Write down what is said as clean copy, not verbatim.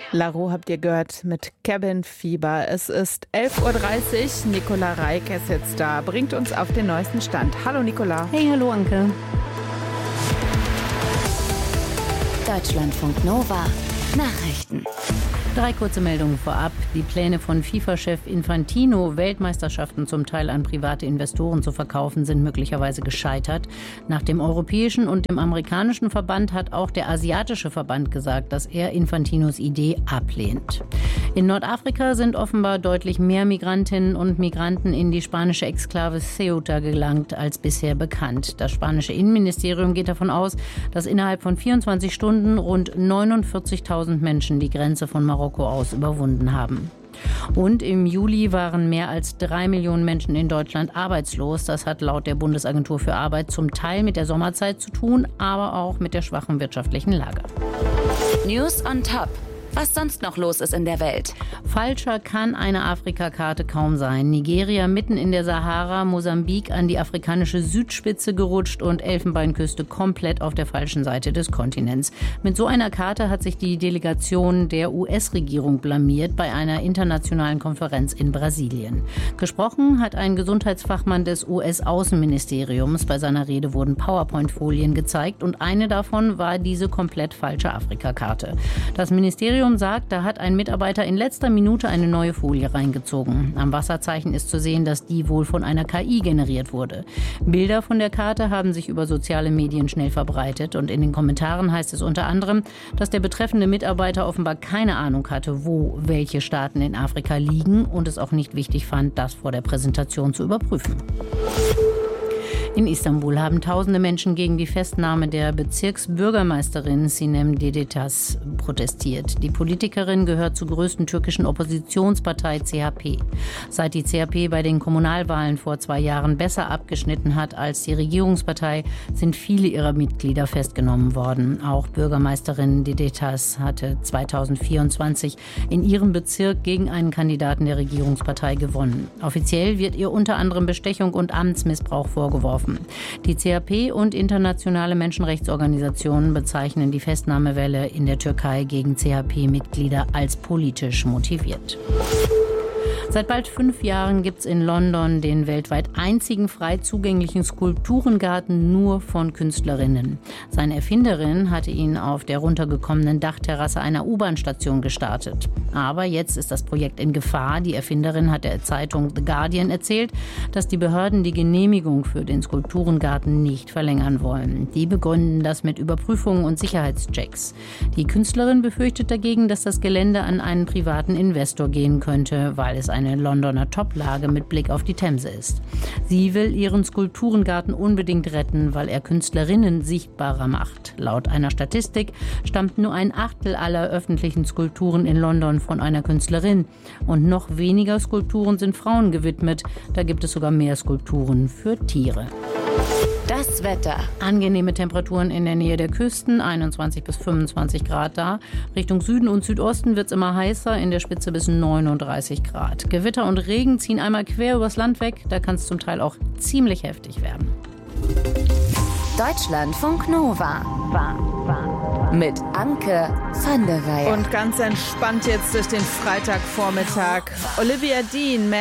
Laro habt ihr gehört mit Cabin Fever. Es ist 11.30 Uhr. Nicola Reik ist jetzt da, bringt uns auf den neuesten Stand. Hallo Nicola. Hey, hallo Anke. Deutschlandfunk Nova. Nachrichten. 3 kurze Meldungen vorab. Die Pläne von FIFA-Chef Infantino, Weltmeisterschaften zum Teil an private Investoren zu verkaufen, sind möglicherweise gescheitert. Nach dem europäischen und dem amerikanischen Verband hat auch der asiatische Verband gesagt, dass er Infantinos Idee ablehnt. In Nordafrika sind offenbar deutlich mehr Migrantinnen und Migranten in die spanische Exklave Ceuta gelangt als bisher bekannt. Das spanische Innenministerium geht davon aus, dass innerhalb von 24 Stunden rund 49.000 Menschen die Grenze von Marokko aus überwunden haben. Und im Juli waren mehr als 3 Millionen Menschen in Deutschland arbeitslos. Das hat laut der Bundesagentur für Arbeit zum Teil mit der Sommerzeit zu tun, aber auch mit der schwachen wirtschaftlichen Lage. News on Top. Was sonst noch los ist in der Welt. Falscher kann eine Afrikakarte kaum sein. Nigeria mitten in der Sahara, Mosambik an die afrikanische Südspitze gerutscht und Elfenbeinküste komplett auf der falschen Seite des Kontinents. Mit so einer Karte hat sich die Delegation der US-Regierung blamiert bei einer internationalen Konferenz in Brasilien. Gesprochen hat ein Gesundheitsfachmann des US-Außenministeriums. Bei seiner Rede wurden PowerPoint-Folien gezeigt und eine davon war diese komplett falsche Afrikakarte. Das Ministerium sagt, da hat ein Mitarbeiter in letzter Minute eine neue Folie reingezogen. Am Wasserzeichen ist zu sehen, dass die wohl von einer KI generiert wurde. Bilder von der Karte haben sich über soziale Medien schnell verbreitet und in den Kommentaren heißt es unter anderem, dass der betreffende Mitarbeiter offenbar keine Ahnung hatte, wo welche Staaten in Afrika liegen und es auch nicht wichtig fand, das vor der Präsentation zu überprüfen. In Istanbul haben tausende Menschen gegen die Festnahme der Bezirksbürgermeisterin Sinem Dedetas protestiert. Die Politikerin gehört zur größten türkischen Oppositionspartei CHP. Seit die CHP bei den Kommunalwahlen vor 2 Jahren besser abgeschnitten hat als die Regierungspartei, sind viele ihrer Mitglieder festgenommen worden. Auch Bürgermeisterin Dedetas hatte 2024 in ihrem Bezirk gegen einen Kandidaten der Regierungspartei gewonnen. Offiziell wird ihr unter anderem Bestechung und Amtsmissbrauch vorgeworfen. Die CHP und internationale Menschenrechtsorganisationen bezeichnen die Festnahmewelle in der Türkei gegen CHP-Mitglieder als politisch motiviert. Seit bald 5 Jahren gibt es in London den weltweit einzigen frei zugänglichen Skulpturengarten nur von Künstlerinnen. Seine Erfinderin hatte ihn auf der runtergekommenen Dachterrasse einer U-Bahn-Station gestartet. Aber jetzt ist das Projekt in Gefahr. Die Erfinderin hat der Zeitung The Guardian erzählt, dass die Behörden die Genehmigung für den Skulpturengarten nicht verlängern wollen. Die begründen das mit Überprüfungen und Sicherheitschecks. Die Künstlerin befürchtet dagegen, dass das Gelände an einen privaten Investor gehen könnte, weil es eine Londoner Toplage mit Blick auf die Themse ist. Sie will ihren Skulpturengarten unbedingt retten, weil er Künstlerinnen sichtbarer macht. Laut einer Statistik stammt nur 1/8 aller öffentlichen Skulpturen in London von einer Künstlerin. Und noch weniger Skulpturen sind Frauen gewidmet. Da gibt es sogar mehr Skulpturen für Tiere. Das Wetter. Angenehme Temperaturen in der Nähe der Küsten, 21 bis 25 Grad da. Richtung Süden und Südosten wird es immer heißer, in der Spitze bis 39 Grad. Gewitter und Regen ziehen einmal quer übers Land weg, da kann es zum Teil auch ziemlich heftig werden. Deutschlandfunk Nova. Mit Anke van der Weyer. Und ganz entspannt jetzt durch den Freitagvormittag. Olivia Dean.